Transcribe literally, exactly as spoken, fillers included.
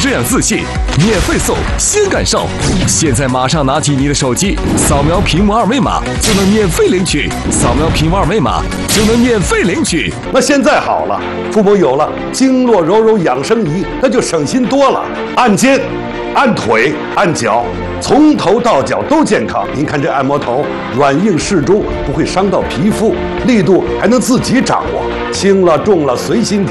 这样自信，免费送，先感受。现在马上拿起你的手机，扫描屏幕二维码就能免费领取，扫描屏幕二维码就能免费领取。 那现在好了，父母有了经络柔柔养生仪，那就省心多了。按肩、按腿、按脚，从头到脚都健康。您看这按摩头软硬适中，不会伤到皮肤，力度还能自己掌握，轻了重了随心调。